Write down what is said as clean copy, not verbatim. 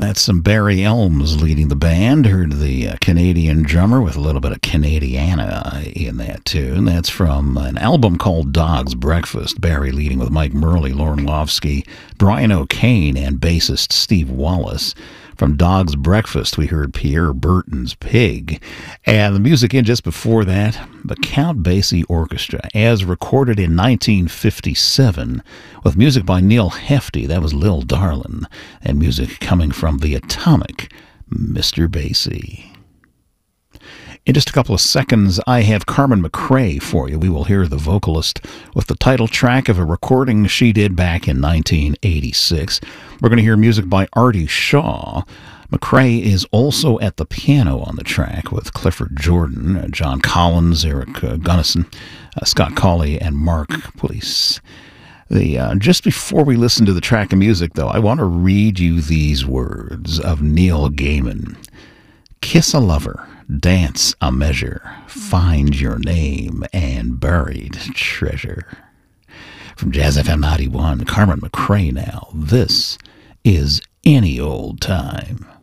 That's some Barry Elms leading the band. Heard the Canadian drummer with a little bit of Canadiana in that tune. That's from an album called Dog's Breakfast. Barry leading with Mike Murley, Lauren Lofsky, Brian O'Kane, and bassist Steve Wallace. From Dog's Breakfast, we heard Pierre Berton's Pig. And the music in just before that, the Count Basie Orchestra, as recorded in 1957, with music by Neil Hefti. That was Lil Darlin'. And music coming from the Atomic Mr. Basie. In just a couple of seconds, I have Carmen McRae for you. We will hear the vocalist with the title track of a recording she did back in 1986. We're going to hear music by Artie Shaw. McRae is also at the piano on the track with Clifford Jordan, John Collins, Eric Gunnison, Scott Cawley, and Mark Police. Just before we listen to the track of music, though, I want to read you these words of Neil Gaiman. Kiss a lover, dance a measure, find your name and buried treasure. From Jazz FM 91, Carmen McRae now. This is Any Old Time.